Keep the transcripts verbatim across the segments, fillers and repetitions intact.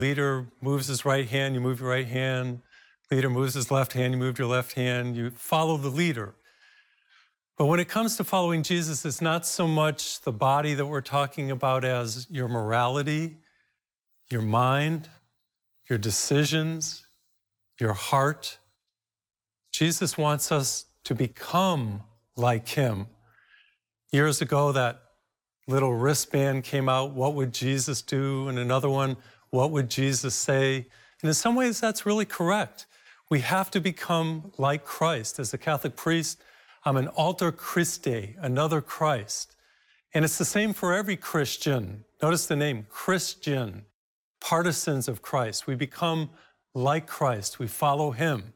Leader moves his right hand, you move your right hand. Leader moves his left hand, you move your left hand. You follow the leader. But when it comes to following Jesus, it's not so much the body that we're talking about as your morality, your mind, your decisions, your heart. Jesus wants us to become like him. Years ago, that little wristband came out, what would Jesus do? And another one, what would Jesus say? And in some ways, that's really correct. We have to become like Christ. As a Catholic priest, I'm an alter Christe, another Christ. And it's the same for every Christian. Notice the name, Christian, partisans of Christ. We become like Christ. We follow him.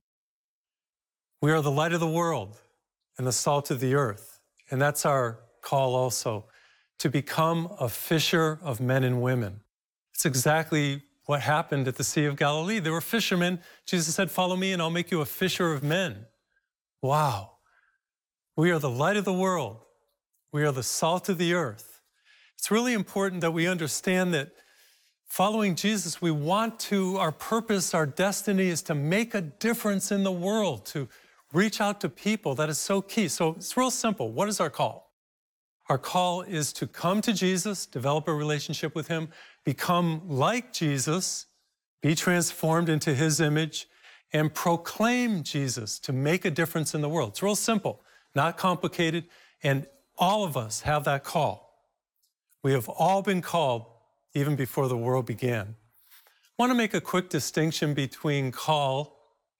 We are the light of the world and the salt of the earth. And that's our call also, to become a fisher of men and women. It's exactly what happened at the Sea of Galilee. There were fishermen. Jesus said, follow me and I'll make you a fisher of men. Wow. We are the light of the world. We are the salt of the earth. It's really important that we understand that following Jesus, we want to, our purpose, our destiny is to make a difference in the world, to reach out to people. That is so key. So it's real simple. What is our call? Our call is to come to Jesus, develop a relationship with him, become like Jesus, be transformed into his image, and proclaim Jesus to make a difference in the world. It's real simple, not complicated, and all of us have that call. We have all been called even before the world began. I want to make a quick distinction between call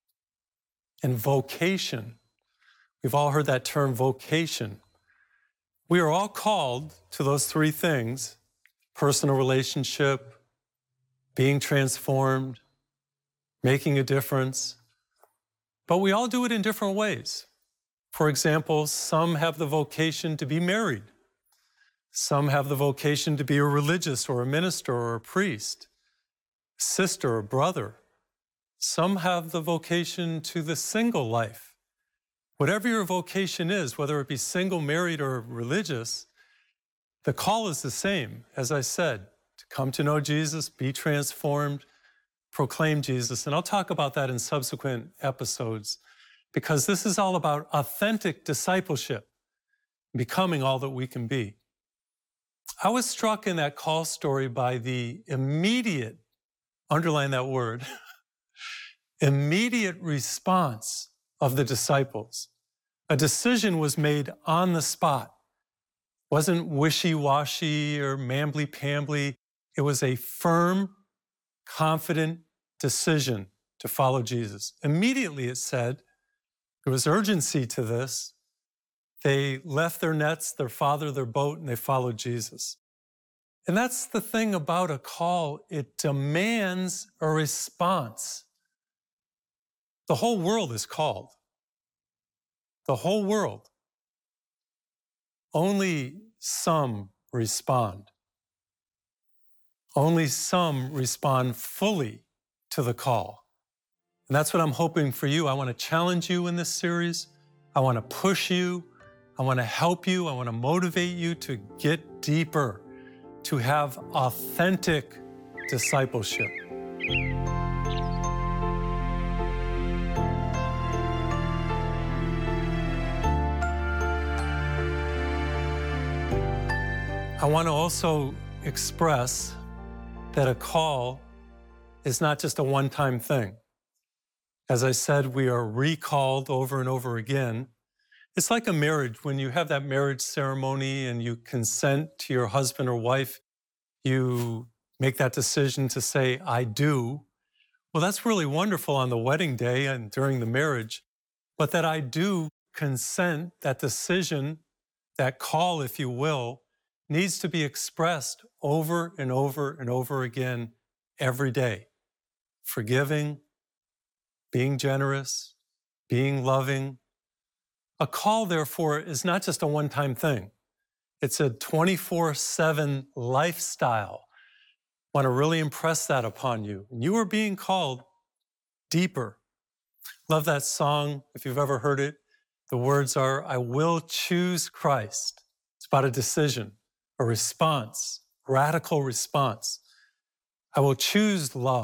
and vocation. We've all heard that term, vocation. We are all called to those three things: personal relationship, being transformed, making a difference. But we all do it in different ways. For example, some have the vocation to be married. Some have the vocation to be a religious or a minister or a priest, sister or brother. Some have the vocation to the single life. Whatever your vocation is, whether it be single, married, or religious, the call is the same, as I said, to come to know Jesus, be transformed, proclaim Jesus. And I'll talk about that in subsequent episodes, because this is all about authentic discipleship, becoming all that we can be. I was struck in that call story by the immediate, underline that word, immediate response of the disciples. A decision was made on the spot. It wasn't wishy-washy or mambly-pambly. It was a firm, confident decision to follow Jesus. Immediately, it said, there was urgency to this. They left their nets, their father, their boat, and they followed Jesus. And that's the thing about a call. It demands a response. The whole world is called. The whole world. Only some respond. Only some respond fully to the call. And that's what I'm hoping for you. I want to challenge you in this series. I want to push you. I want to help you. I want to motivate you to get deeper, to have authentic discipleship. I want to also express that a call is not just a one-time thing. As I said, we are recalled over and over again. It's like a marriage. When you have that marriage ceremony and you consent to your husband or wife, you make that decision to say, I do. Well, that's really wonderful on the wedding day and during the marriage. But that I do consent, that decision, that call, if you will, needs to be expressed over and over and over again every day. Forgiving, being generous, being loving. A call, therefore, is not just a one-time thing. It's a twenty-four seven lifestyle. I want to really impress that upon you. And you are being called deeper. Love that song, if you've ever heard it. The words are, I will choose Christ. It's about a decision, a response, radical response. I will choose love.